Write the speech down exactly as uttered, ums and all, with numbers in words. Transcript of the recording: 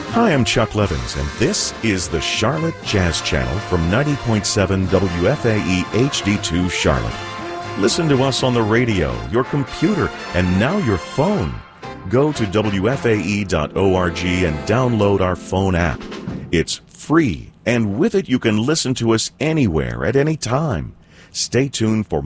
Hi, I'm Chuck Levins, and this is the Charlotte Jazz Channel from ninety point seven W F A E H D two Charlotte. Listen to us on the radio, your computer, and now your phone. Go to W F A E dot org and download our phone app. It's free, and with it you can listen to us anywhere at any time. Stay tuned for